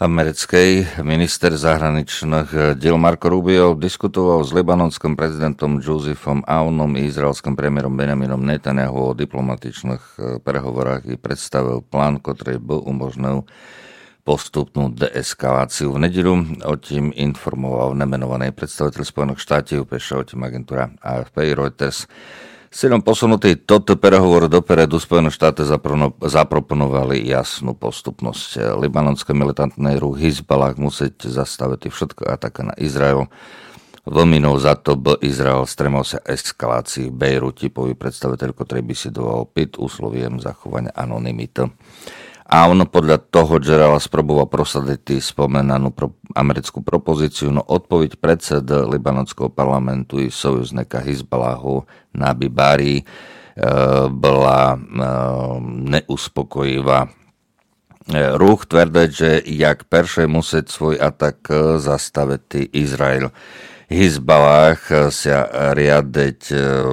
americkej. Minister zahraničných diel Marco Rubio diskutoval s libanonským prezidentom Josephom Aunom i izraelským premiérom Benjaminom Netanyahu o diplomatičných prehovorách i predstavil plán, ktorý by umožnil postupnú deeskaláciu. V nedeľu o tým informoval nemenovaný predstaviteľ Spojených štátov, píše o tým agentúra AFP i Reuters. S cieľom posunutý toto prehovor dopredu Spojené štáty zaproponovali jasnú postupnosť. Libanonské militantné ruch Hizballah musieť zastaviť všetko ataky na Izrael. Vlminou za to by Izrael stremal sa eskalácii v Bejruti, povie predstaviteľ, ktorý by si doval pit úsloviem zachovania anonymity. A on podľa toho generála sproboval prosadiť spomenanú americkú propozíciu, no odpoveď predseda libanonského parlamentu i sojuzníka Hizballahu Nabi Bari bola neuspokojivá. Ruch tvrdí, že jak peršej musieť svoj atak zastaviť Izrael. Hizballah sa riadiť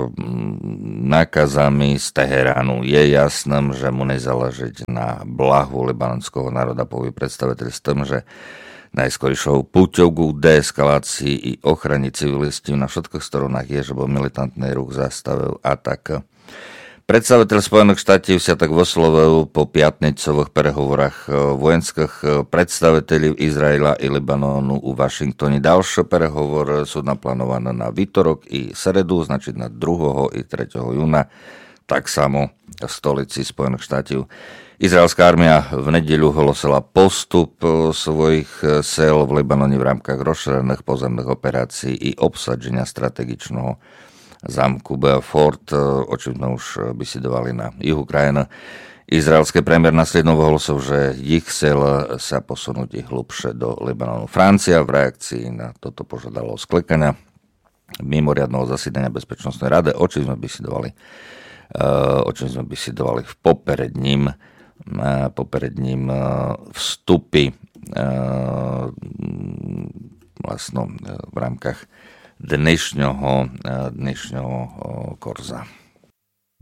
nákazami z Teheránu. Je jasným, že mu nezáleží na blahu libanonského národa, povie predstaviteľ s tým, že najskoršou púťou k deeskalácii i ochrane civilistov na všetkých stranách je, že bol militantný ruch zastavil atak. Predstaviteľ Spojených štátov sa tak vyslovil po piatnicových prehovorách vojenských predstaviteľov Izraela i Libanonu u Washingtone. Ďalšie prehovor sú naplánované na vítorok i sredu, znači na 2. i 3. júna, tak samo v stolici Spojených štátov. Izraelská armia v nedeľu hlásila postup svojich sel v Libanone v rámkach rozšírených pozemných operácií i obsadženia strategičného zámku Beaufort, očividno už by si dovali na juhu krajiny. Izraelský premiér následno ohlásil, že ich sel sa posunúť hlubšie do Libanonu. Francia v reakcii na toto požiadalo sklikania mimoriadneho zasídania Bezpečnostnej rady, o čím sme by si dovali v popredním vstupy vlastno v rámkach dnešného korza.